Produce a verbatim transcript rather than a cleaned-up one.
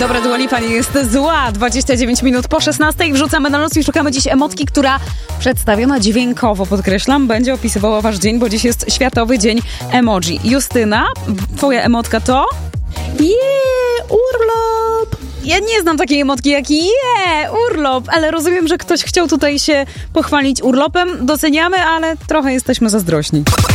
Dobra, Dua Lipa nie jest zła. dwadzieścia dziewięć minut po szesnastej wrzucamy na noc i szukamy dziś emotki, która przedstawiona dźwiękowo, podkreślam, będzie opisywała wasz dzień, bo dziś jest Światowy Dzień Emoji. Justyna, twoja emotka to? Yeah, urlop! Ja nie znam takiej emotki jak yeah, urlop, ale rozumiem, że ktoś chciał tutaj się pochwalić urlopem. Doceniamy, ale trochę jesteśmy zazdrośni.